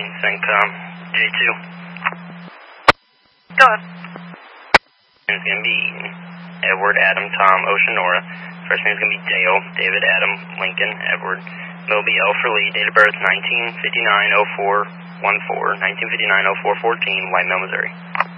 CENTCOM, J2. Go ahead. It's going to be Edward, Adam, Tom, Ocean, Nora. First name's going to be Dale, David, Adam, Lincoln, Edward. Moby, L for Lee, date of birth 1959-04-14, 1959-04-14, White Mill, Missouri.